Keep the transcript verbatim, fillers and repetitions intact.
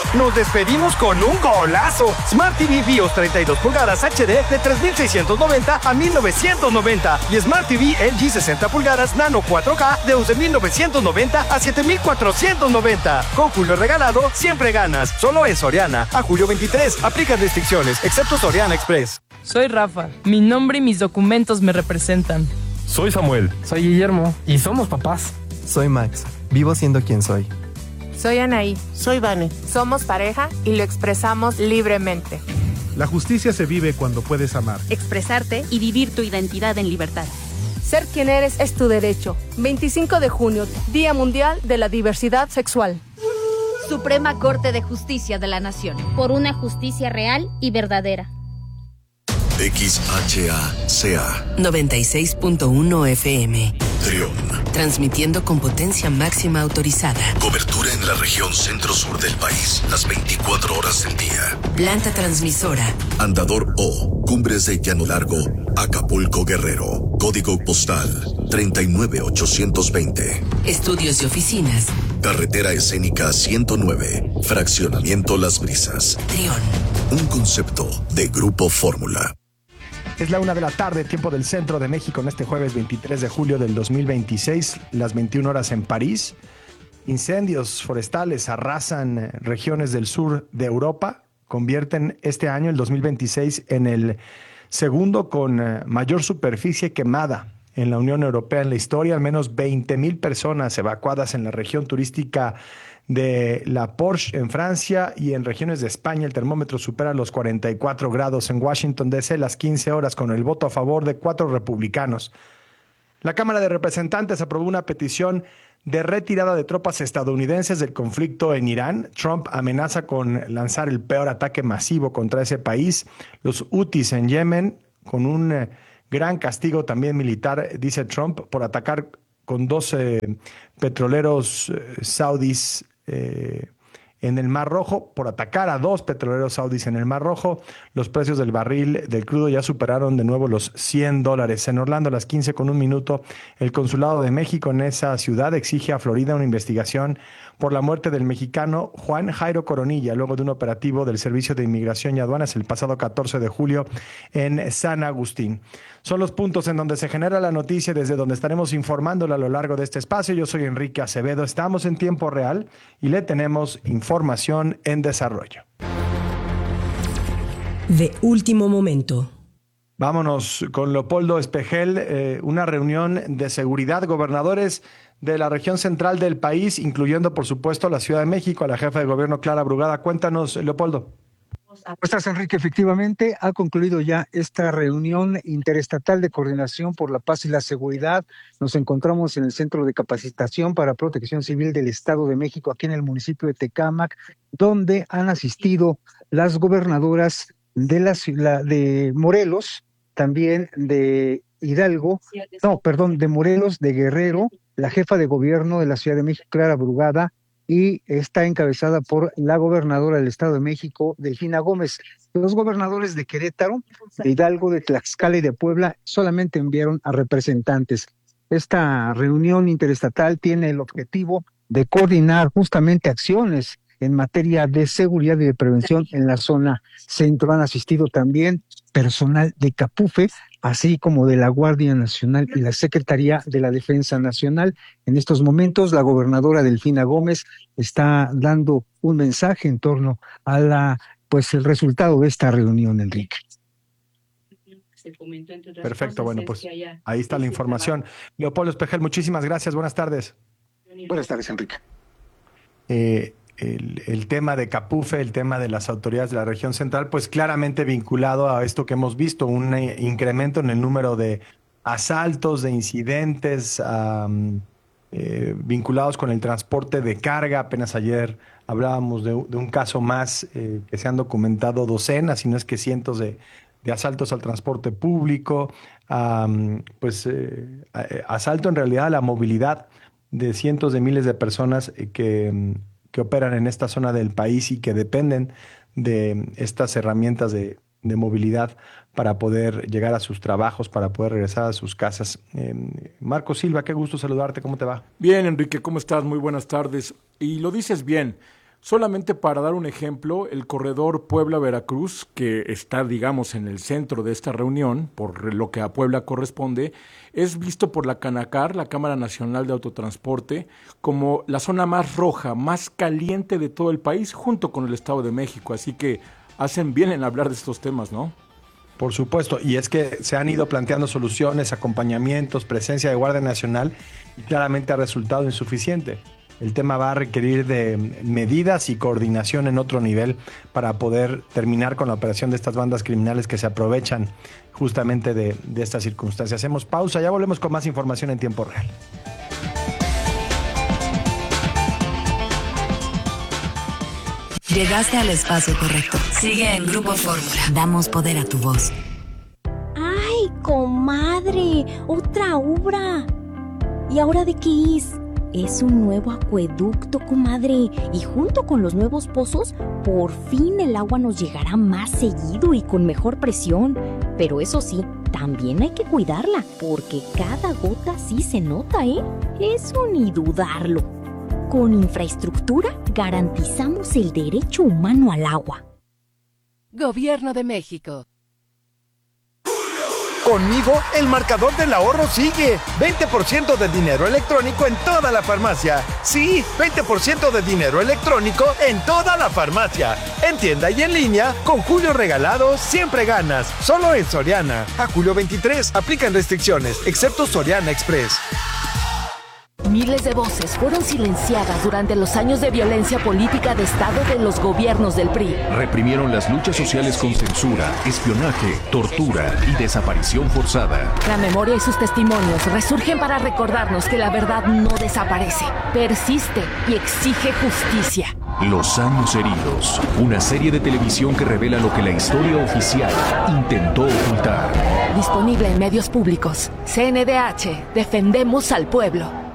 Nos despedimos con un golazo. Smart T V BIOS treinta y dos pulgadas H D de tres mil seiscientos noventa a mil novecientos noventa y Smart T V L G sesenta pulgadas Nano cuatro K de once mil novecientos noventa a siete mil cuatrocientos noventa. Con Julio regalado, siempre ganas. Solo en Soriana. A julio veintitrés. Aplica restricciones, excepto Soriana Express. Soy Rafa. Mi nombre y mis documentos me representan. Soy Samuel. Soy Guillermo. Y somos papás. Soy Max. Vivo siendo quien soy. Soy Anaí. Soy Vane. Somos pareja y lo expresamos libremente. La justicia se vive cuando puedes amar, expresarte y vivir tu identidad en libertad. Ser quien eres es tu derecho. veinticinco de junio, Día Mundial de la Diversidad Sexual. Suprema Corte de Justicia de la Nación. Por una justicia real y verdadera. X H A C A noventa y seis punto uno F M. Trión. Transmitiendo con potencia máxima autorizada. Cobertura en la región centro-sur del país, las veinticuatro horas del día. Planta transmisora. Andador O, Cumbres de Llano Largo, Acapulco, Guerrero. Código postal treinta y nueve ochocientos veinte. Estudios y oficinas. Carretera escénica ciento nueve. Fraccionamiento Las Brisas. Trión. Un concepto de Grupo Fórmula. Es la una de la tarde, tiempo del centro de México, en este jueves veintitrés de julio del dos mil veintiséis, las veintiuna horas en París. Incendios forestales arrasan regiones del sur de Europa, convierten este año, el dos mil veintiséis, en el segundo con mayor superficie quemada en la Unión Europea en la historia. Al menos veinte mil personas evacuadas en la región turística de la Porsche en Francia, y en regiones de España el termómetro supera los cuarenta y cuatro grados. En Washington D C las quince horas con el voto a favor de cuatro republicanos. La Cámara de Representantes aprobó una petición de retirada de tropas estadounidenses del conflicto en Irán. Trump amenaza con lanzar el peor ataque masivo contra ese país. Los Hutis en Yemen, con un eh, gran castigo también militar, dice Trump, por atacar con doce petroleros eh, saudis Eh, en el Mar Rojo, por atacar a dos petroleros saudis en el Mar Rojo. Los precios del barril del crudo ya superaron de nuevo los cien dólares. En Orlando, a las quince con un minuto, el Consulado de México en esa ciudad exige a Florida una investigación por la muerte del mexicano Juan Jairo Coronilla, luego de un operativo del Servicio de Inmigración y Aduanas el pasado catorce de julio en San Agustín. Son los puntos en donde se genera la noticia, desde donde estaremos informándole a lo largo de este espacio. Yo soy Enrique Acevedo, estamos en tiempo real y le tenemos información en desarrollo. De último momento. Vámonos con Leopoldo Espejel, eh, una reunión de seguridad, gobernadores de la región central del país, incluyendo por supuesto la Ciudad de México, a la jefa de gobierno Clara Brugada. Cuéntanos, Leopoldo. ¿Cómo estás, Enrique? Efectivamente, ha concluido ya esta reunión interestatal de coordinación por la paz y la seguridad. Nos encontramos en el Centro de Capacitación para Protección Civil del Estado de México, aquí en el municipio de Tecámac, donde han asistido las gobernadoras de, la, la, de Morelos, también de Hidalgo, no, perdón, de Morelos, de Guerrero, la jefa de gobierno de la Ciudad de México, Clara Brugada, y está encabezada por la gobernadora del Estado de México, Delfina Gómez. Los gobernadores de Querétaro, de Hidalgo, de Tlaxcala y de Puebla solamente enviaron a representantes. Esta reunión interestatal tiene el objetivo de coordinar justamente acciones en materia de seguridad y de prevención en la zona centro. Han asistido también personal de CAPUFE, así como de la Guardia Nacional y la Secretaría de la Defensa Nacional. En estos momentos, la gobernadora Delfina Gómez está dando un mensaje en torno a la, pues, el resultado de esta reunión, Enrique. Perfecto, bueno, pues ahí está la información. Leopoldo Espejel, muchísimas gracias, buenas tardes. Buenas tardes, Enrique. Eh, El, el tema de CAPUFE, el tema de las autoridades de la región central, pues claramente vinculado a esto que hemos visto, un eh, incremento en el número de asaltos, de incidentes um, eh, vinculados con el transporte de carga. Apenas ayer hablábamos de, de un caso más eh, que se han documentado docenas, si no es que cientos de, de asaltos al transporte público, um, pues eh, asalto en realidad a la movilidad de cientos de miles de personas eh, que... que operan en esta zona del país y que dependen de estas herramientas de, de movilidad para poder llegar a sus trabajos, para poder regresar a sus casas. Eh, Marco Silva, qué gusto saludarte, ¿cómo te va? Bien, Enrique, ¿cómo estás? Muy buenas tardes. Y lo dices bien, Solamente para dar un ejemplo, el corredor Puebla-Veracruz, que está, digamos, en el centro de esta reunión, por lo que a Puebla corresponde, es visto por la Canacar, la Cámara Nacional de Autotransporte, como la zona más roja, más caliente de todo el país, junto con el Estado de México. Así que hacen bien en hablar de estos temas, ¿no? Por supuesto, y es que se han ido planteando soluciones, acompañamientos, presencia de Guardia Nacional, y claramente ha resultado insuficiente. El tema va a requerir de medidas y coordinación en otro nivel para poder terminar con la operación de estas bandas criminales que se aprovechan justamente de, de estas circunstancias. Hacemos pausa, ya volvemos con más información en tiempo real. Llegaste al espacio correcto. Sigue en Grupo Fórmula. Damos poder a tu voz. ¡Ay, comadre! ¡Otra obra! ¿Y ahora de qué es? Es un nuevo acueducto, comadre. Y junto con los nuevos pozos, por fin el agua nos llegará más seguido y con mejor presión. Pero eso sí, también hay que cuidarla, porque cada gota sí se nota, ¿eh? Eso ni dudarlo. Con infraestructura garantizamos el derecho humano al agua. Gobierno de México. Conmigo, el marcador del ahorro sigue. veinte por ciento de dinero electrónico en toda la farmacia. Sí, veinte por ciento de dinero electrónico en toda la farmacia. En tienda y en línea, con Julio Regalado siempre ganas. Solo en Soriana. A julio veintitrés, aplican restricciones, excepto Soriana Express. Miles de voces fueron silenciadas durante los años de violencia política de Estado de los gobiernos del P R I. Reprimieron las luchas sociales con censura, espionaje, tortura y desaparición forzada. La memoria y sus testimonios resurgen para recordarnos que la verdad no desaparece, persiste y exige justicia. Los años heridos, una serie de televisión que revela lo que la historia oficial intentó ocultar. Disponible en medios públicos. C N D H, defendemos al pueblo.